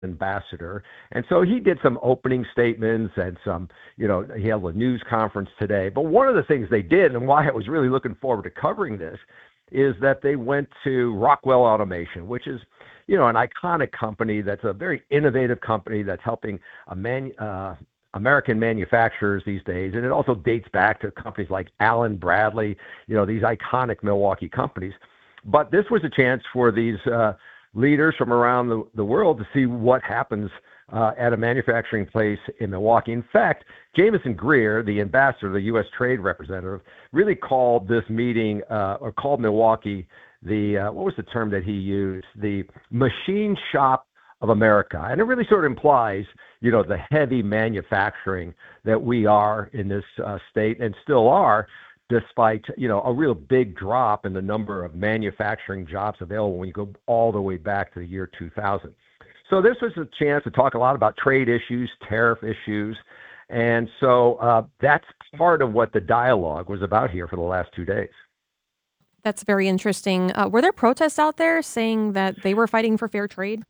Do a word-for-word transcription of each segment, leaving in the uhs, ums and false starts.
ambassador. And so he did some opening statements and some, you know, he held a news conference today. But one of the things they did, and why I was really looking forward to covering this, is that they went to Rockwell Automation, which is, you know, an iconic company that's a very innovative company that's helping a man, uh, American manufacturers these days. And it also dates back to companies like Allen Bradley, you know, these iconic Milwaukee companies. But this was a chance for these uh, leaders from around the, the world to see what happens uh, at a manufacturing place in Milwaukee. In fact, Jamison Greer, the ambassador, the U S trade representative, really called this meeting uh, or called Milwaukee the, uh, what was the term that he used? The machine shop of America. And it really sort of implies, you know, the heavy manufacturing that we are in this uh, state and still are, despite, you know, a real big drop in the number of manufacturing jobs available when you go all the way back to the year two thousand. So this was a chance to talk a lot about trade issues, tariff issues. And so uh, that's part of what the dialogue was about here for the last two days. That's very interesting. Uh, were there protests out there saying that they were fighting for fair trade?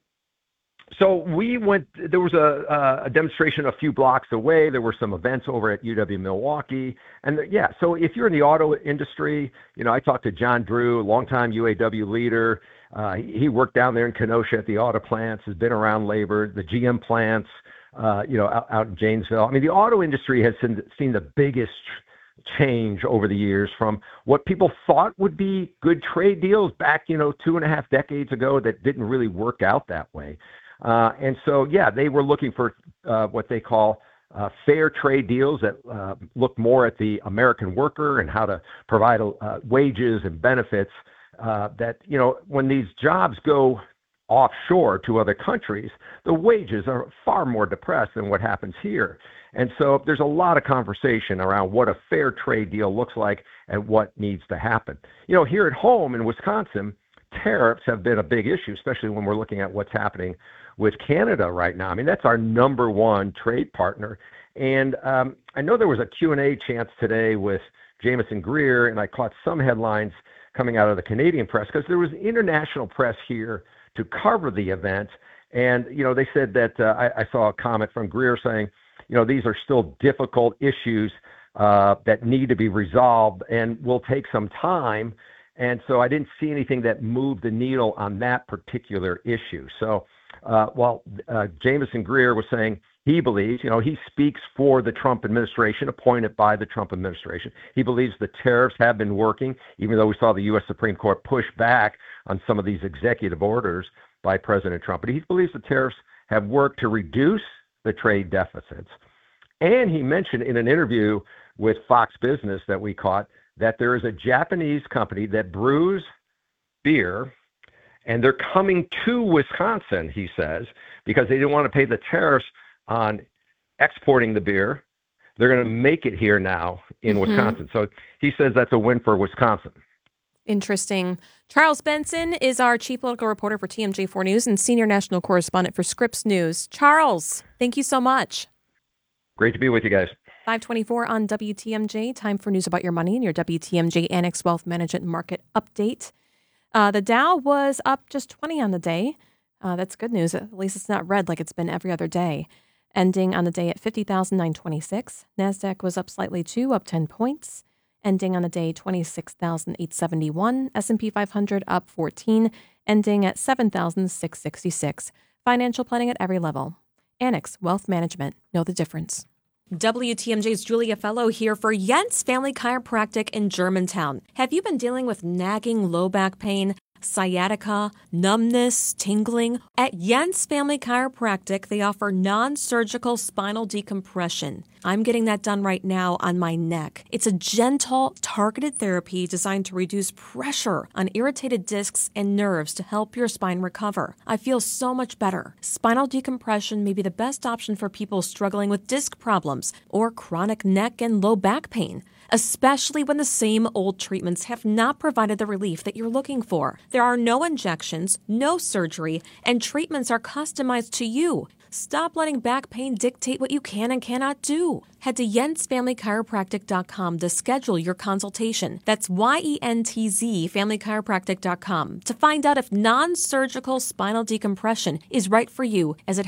So we went, there was a, a demonstration a few blocks away. There were some events over at U W Milwaukee. And the, yeah, so if you're in the auto industry, you know, I talked to John Drew, longtime U A W leader. Uh, he, he worked down there in Kenosha at the auto plants, has been around labor, the G M plants, uh, you know, out, out in Janesville. I mean, the auto industry has seen, seen the biggest change over the years from what people thought would be good trade deals back, you know, two and a half decades ago that didn't really work out that way. Uh, and so, yeah, they were looking for uh, what they call uh, fair trade deals that uh, look more at the American worker and how to provide uh, wages and benefits uh, that, you know, when these jobs go offshore to other countries, the wages are far more depressed than what happens here. And so there's a lot of conversation around what a fair trade deal looks like and what needs to happen. You know, here at home in Wisconsin, tariffs have been a big issue, especially when we're looking at what's happening with Canada right now. I mean, that's our number one trade partner. And um, I know there was a Q and A chance today with Jamison Greer, and I caught some headlines coming out of the Canadian press because there was international press here to cover the event. And, you know, they said that uh, I, I saw a comment from Greer saying, you know, these are still difficult issues uh, that need to be resolved and will take some time. And so I didn't see anything that moved the needle on that particular issue. So uh, while uh, Jamison Greer was saying he believes, you know, he speaks for the Trump administration, appointed by the Trump administration. He believes the tariffs have been working, even though we saw the U S Supreme Court push back on some of these executive orders by President Trump. But he believes the tariffs have worked to reduce the trade deficits. And he mentioned in an interview with Fox Business that we caught that there is a Japanese company that brews beer, and they're coming to Wisconsin, he says, because they didn't want to pay the tariffs on exporting the beer. They're going to make it here now in mm-hmm. Wisconsin. So he says that's a win for Wisconsin. Interesting. Charles Benson is our chief political reporter for T M J four News and senior national correspondent for Scripps News. Charles, thank you so much. Great to be with you guys. five twenty-four on W T M J. Time for news about your money and your W T M J Annex Wealth Management Market Update. Uh, the Dow was up just twenty on the day. Uh, that's good news. At least it's not red like it's been every other day. Ending on the day at fifty thousand nine hundred twenty-six. NASDAQ was up slightly too, up ten points. Ending on the day twenty-six thousand eight hundred seventy-one. S and P five hundred up fourteen, ending at seven thousand six hundred sixty-six. Financial planning at every level. Annex Wealth Management. Know the difference. W T M J's Julia Fellow here for Jens Family Chiropractic in Germantown. Have you been dealing with nagging low back pain, sciatica, numbness, tingling? At Jens Family Chiropractic, they offer non-surgical spinal decompression. I'm getting that done right now on my neck. It's a gentle, targeted therapy designed to reduce pressure on irritated discs and nerves to help your spine recover. I feel so much better. Spinal decompression may be the best option for people struggling with disc problems or chronic neck and low back pain, especially when the same old treatments have not provided the relief that you're looking for. There are no injections, no surgery, and treatments are customized to you. Stop letting back pain dictate what you can and cannot do. Head to jens family chiropractic dot com to schedule your consultation. That's Y E N T Z family chiropractic dot com to find out if non-surgical spinal decompression is right for you, as it